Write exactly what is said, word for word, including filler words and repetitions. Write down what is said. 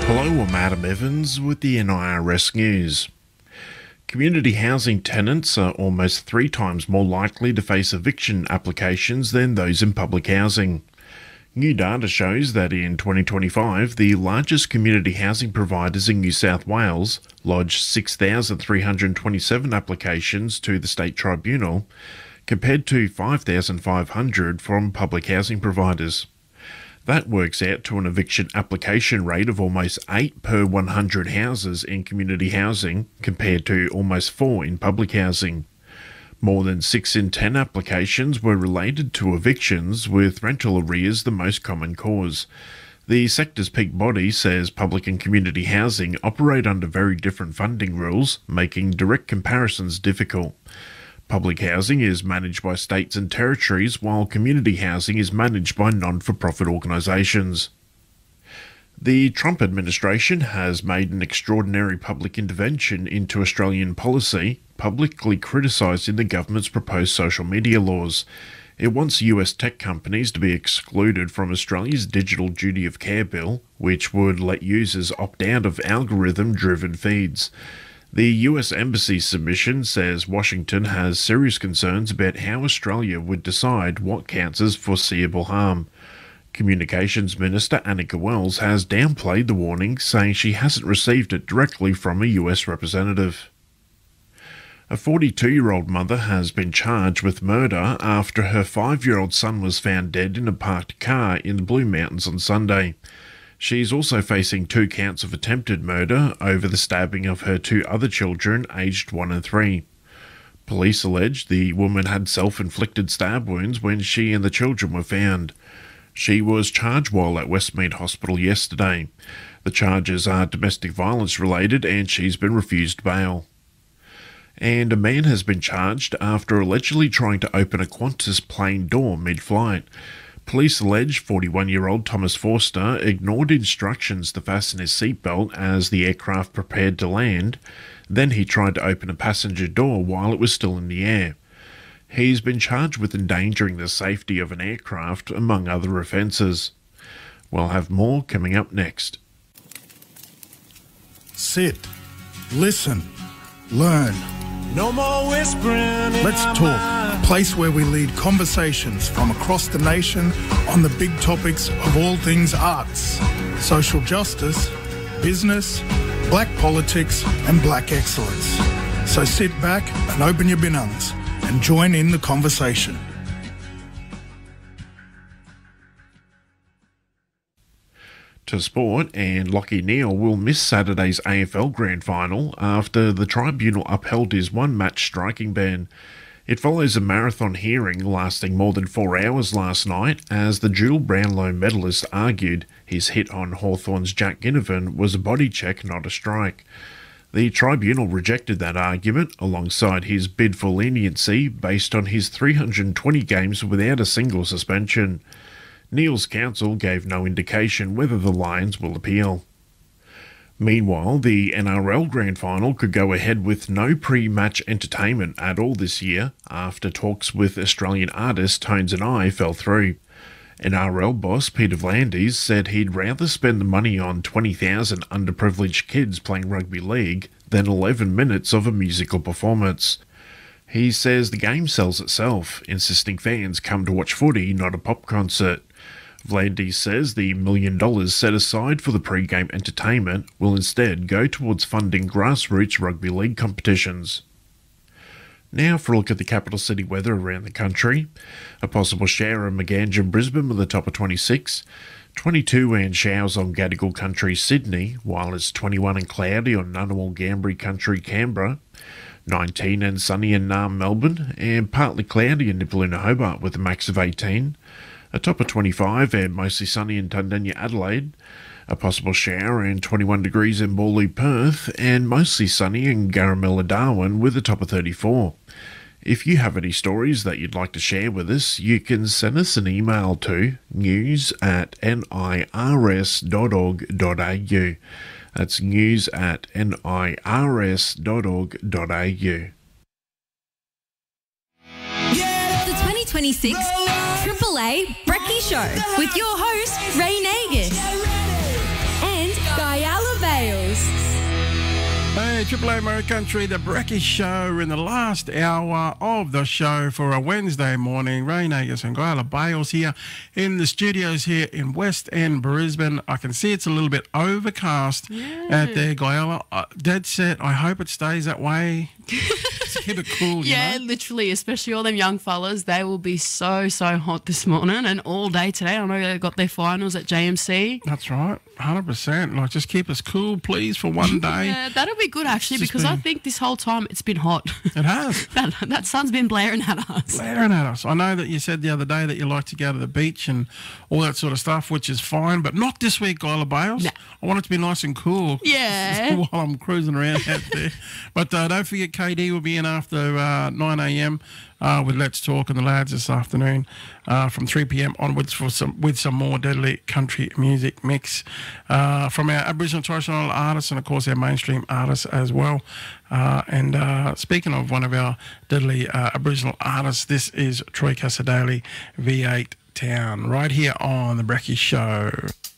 Hello, I'm Adam Evans with the N I R S News. Community housing tenants are almost three times more likely to face eviction applications than those in public housing. New data shows that in twenty twenty-five, the largest community housing providers in New South Wales lodged six thousand three hundred twenty-seven applications to the State Tribunal, compared to five thousand five hundred from public housing providers. That works out to an eviction application rate of almost eight per one hundred houses in community housing, compared to almost four in public housing. More than six in ten applications were related to evictions, with rental arrears the most common cause. The sector's peak body says public and community housing operate under very different funding rules, making direct comparisons difficult. Public housing is managed by states and territories, while community housing is managed by non-for-profit organisations. The Trump administration has made an extraordinary public intervention into Australian policy, publicly criticising the government's proposed social media laws. It wants U S tech companies to be excluded from Australia's Digital Duty of Care bill, which would let users opt out of algorithm-driven feeds. The U S Embassy's submission says Washington has serious concerns about how Australia would decide what counts as foreseeable harm. Communications Minister Annika Wells has downplayed the warning, saying she hasn't received it directly from a U S representative. A forty-two-year-old mother has been charged with murder after her five-year-old son was found dead in a parked car in the Blue Mountains on Sunday. She's also facing two counts of attempted murder over the stabbing of her two other children, aged one and three. Police allege the woman had self-inflicted stab wounds when she and the children were found. She was charged while at Westmead Hospital yesterday. The charges are domestic violence related, and she's been refused bail. And a man has been charged after allegedly trying to open a Qantas plane door mid-flight. Police allege forty-one-year-old Thomas Forster ignored instructions to fasten his seatbelt as the aircraft prepared to land. Then he tried to open a passenger door while it was still in the air. He's been charged with endangering the safety of an aircraft, among other offences. We'll have more coming up next. Sit, listen, learn. No more whispering. Let's talk, a place where we lead conversations from across the nation on the big topics of all things arts, social justice, business, black politics and black excellence. So sit back and open your binungs and join in the conversation. To sport, and Lachie Neale will miss Saturday's A F L Grand Final after the tribunal upheld his one-match striking ban. It follows a marathon hearing lasting more than four hours last night, as the dual Brownlow medalist argued his hit on Hawthorn's Jack Ginnivan was a body check, not a strike. The tribunal rejected that argument alongside his bid for leniency based on his three hundred twenty games without a single suspension. Neale's counsel gave no indication whether the Lions will appeal. Meanwhile, the N R L Grand Final could go ahead with no pre-match entertainment at all this year after talks with Australian artist Tones and I fell through. N R L boss Peter V'landys said he'd rather spend the money on twenty thousand underprivileged kids playing rugby league than eleven minutes of a musical performance. He says the game sells itself, insisting fans come to watch footy, not a pop concert. V'landys says the million dollars set aside for the pre-game entertainment will instead go towards funding grassroots rugby league competitions. Now for a look at the capital city weather around the country. A possible shower in Maganja and Brisbane with a top of twenty-six. twenty-two and showers on Gadigal Country, Sydney, while it's twenty-one and cloudy on Ngunnawal Ngambri Country, Canberra. nineteen and sunny in Naarm, Melbourne, and partly cloudy in Nipaluna, Hobart with a max of eighteen. A top of twenty-five and mostly sunny in Tundanya, Adelaide. A possible shower and twenty-one degrees in Morley, Perth, and mostly sunny in Garamella, Darwin with a top of thirty-four. If you have any stories that you'd like to share with us, you can send us an email to news at nirs dot org dot a u. That's news at nirs dot org dot a u. The twenty twenty-six Triple A Brekkie Show with your host, Ray Nagus and Guy Allen. Hey, Triple A Murray Country, the Brekkie Show in the last hour of the show for a Wednesday morning. Ray Nagus and Guyla Bales here in the studios here in West End, Brisbane. I can see it's a little bit overcast Yeah. out there, Guyla. Uh, dead set. I hope it stays that way. Just keep it cool, you Yeah, know? literally, especially all them young fellas. They will be so, so hot this morning and all day today. I know they got their finals at J M C. That's right, one hundred percent. Like, just keep us cool, please, for one day. Yeah, that'll be good, actually, It's just because I been- think this whole time it's been hot. It has. that, that sun's been blaring at us. Blaring at us. I know that you said the other day that you like to go to the beach and all that sort of stuff, which is fine, but not this week, Guyla Bales. Nah. I want it to be nice and cool. Yeah. While I'm cruising around out there. But uh, don't forget, K D will be in after uh, nine a.m. Uh, with Let's Talk and the lads this afternoon uh, from three p.m. onwards for some with some more deadly country music mix uh, from our Aboriginal Torres Strait Islander artists and, of course, our mainstream artists as well. Uh, and uh, speaking of one of our deadly uh, Aboriginal artists, this is Troy Casadale, V eight Town, right here on The Brekkie Show.